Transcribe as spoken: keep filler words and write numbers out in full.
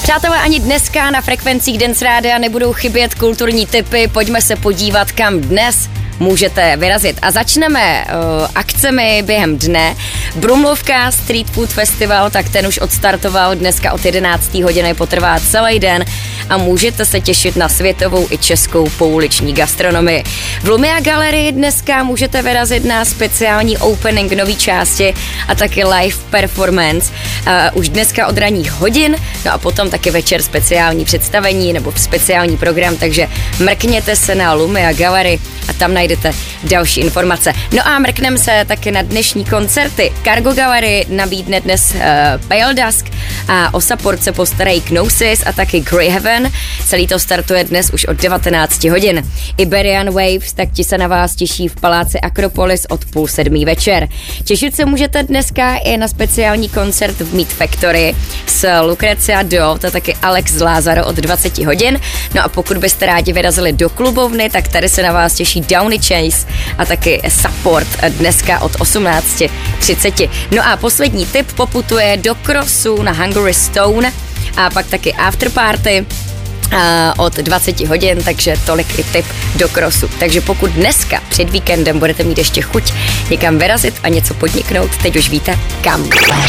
Přátelé, ani dneska na frekvencích Dance Rádia nebudou chybět kulturní tipy. Pojďme se podívat, kam dnes můžete vyrazit. A začneme uh, akcemi během dne. Brumlovka Street Food Festival, tak ten už odstartoval dneska od jedenácté hodiny, potrvá celý den a můžete se těšit na světovou i českou pouliční gastronomii. V Lumia Galerii dneska můžete vyrazit na speciální opening nový části a taky live performance. Uh, už dneska od ranních hodin, no a potom taky večer speciální představení nebo speciální program, takže mrkněte se na Lumia Gallery a tam najdete další informace. No a mrkneme se taky na dnešní koncerty. Cargo Gallery nabídne dnes uh, Pale Dusk a o support se postarají Gnosis a taky Grey Heaven. Celý to startuje dnes už od devatenáct hodin. Iberian Waves, tak ti se na vás těší v paláci Akropolis od půl sedmý večer. Těšit se můžete dneska i na speciální koncert v Meat Factory s Lucrecia Dove a taky Alex Lázaro od dvacet hodin. No a pokud byste rádi vyrazili do klubovny, tak tady se na vás těší Downy Chase a taky Support dneska od osmnáct třicet. No a poslední tip poputuje do Crossu na Hungary Stone a pak taky afterparty od dvacet hodin, takže tolik i tip do Crossu. Takže pokud dneska před víkendem budete mít ještě chuť někam vyrazit a něco podniknout, teď už víte kam.